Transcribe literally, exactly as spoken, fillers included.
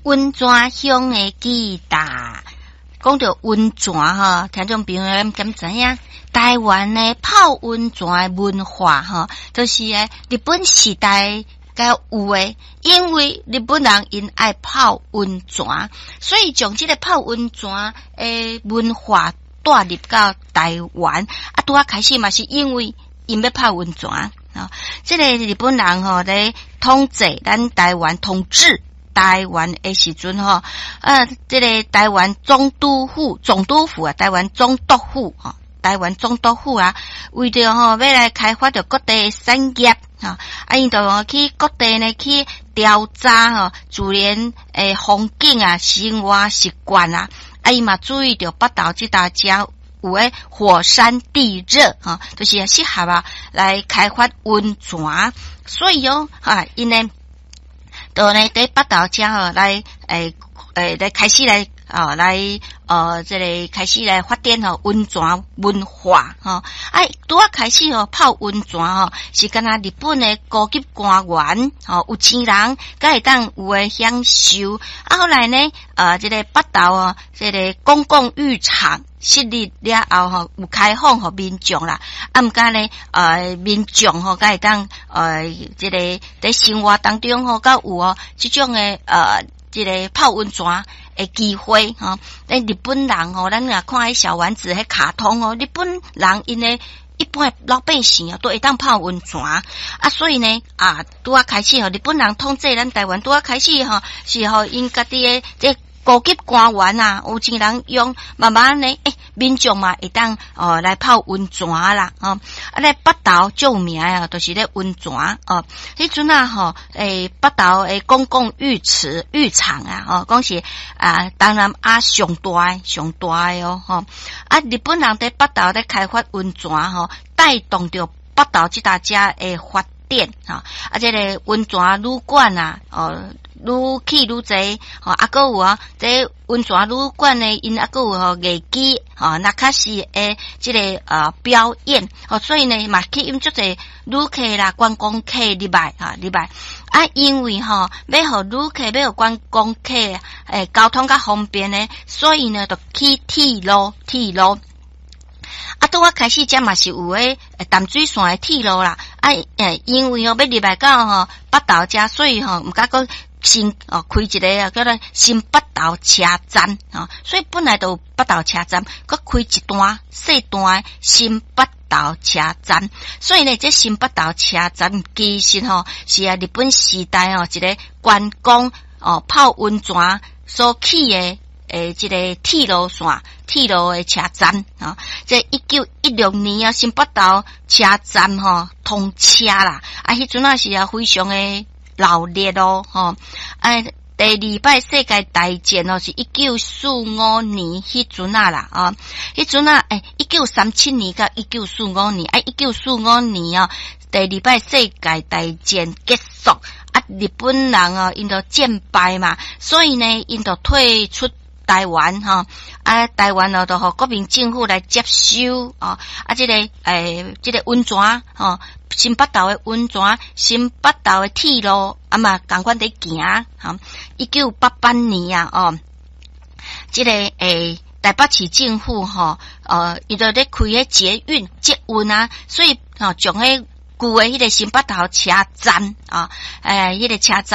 温泉乡的记达。讲到温泉哈，听众朋友们敢知影？台湾的泡温泉的文化哈，就是诶日本时代甲有诶，因为日本人因爱泡温泉，所以将这个泡温泉诶文化带入到台湾。啊，拄啊开始嘛是因为因要泡温泉啊，这个日本人吼咧统治咱台湾统治。台湾的时阵吼，呃，这个台湾总督府、总督府啊，台湾总督府啊，台湾总督府啊，为着吼要来开发着各地的产业啊，啊，因就去各地呢去调查吼，自然诶风景啊、生活习惯啊，啊，伊嘛注意着北岛这大家有诶火山地热啊，就是适合啊来开发温泉，所以哦，啊，因呢。到呢，在北岛遮吼来诶诶来开始来啊来呃这个开始来发展吼温泉文化吼，哎拄啊开始吼泡温泉吼是敢若日本的高级官员吼有钱人才会当有诶享受，啊后来呢呃这个北岛哦这个公共浴场设立了后吼有开放互民众啦，啊毋过呢呃民众吼才会当呃这个在生活当中吼甲有哦这种诶呃这个泡温泉诶机会吼，咱日本人吼，咱若看迄小丸子迄卡通哦，日本人因诶一般老百姓啊都会当泡温泉啊，所以呢啊拄啊开始吼，日本人统治咱台湾拄啊开始吼，是吼因家己诶这高级官员啊，有钱人用慢慢呢，诶，民众嘛会当哦来泡温泉啦，哦，啊咧北岛著名啊，就是咧温泉哦，迄阵啊吼，诶北岛诶公共浴池浴场啊，哦，讲是啊，当然啊上大上大诶哦，吼，啊日本人在北岛咧开发温泉吼，带动着北岛即大家诶发展哈，啊这个温泉旅馆啊，哦。愈去愈侪，吼，啊，搁有啊，这温泉旅馆呢，因啊，搁有吼艺伎，吼，那卡是诶，这个呃表演，吼，所以呢，嘛吸引足侪旅客啦、观光客入来啊，入来啊，因为吼，要互旅客，要互观光客诶，交通较方便呢，所以呢，就起铁路，铁路。啊，拄我开始遮嘛是有诶淡水线诶铁路啦，啊，诶，因为哦要入来到吼北岛遮，所以吼毋甲讲。新哦开一个啊叫做新北岛车站啊，所以本来就有北岛车站，佮开一段细段新北岛车站，所以呢，这新北岛车站其实吼是啊日本时代哦一个观光哦泡温泉所起的诶，这个铁路线、铁路的车站啊，这一九一六年啊新北岛车站吼通车啦，啊，迄阵啊是啊非常的。热烈咯，吼！哎，第二摆世界大战哦，是一九四五年迄阵啊啦，啊，迄阵啊，诶，一九三七年到一九四五年，哎，一九四五年啊，第二摆世界大战结束，啊，日本人啊，因着战败嘛，所以呢，因着退出。台湾哈啊，台湾哦，就互国民政府来接收啊啊，这个诶，这个温泉哦，新北岛的温泉，新北岛的铁路啊嘛，共款在行哈。一九八八年啊哦，这个诶，台北市政府吼呃，伊就咧开迄捷运捷运啊，所以吼将迄旧的迄个新北岛车站啊，诶，迄个车站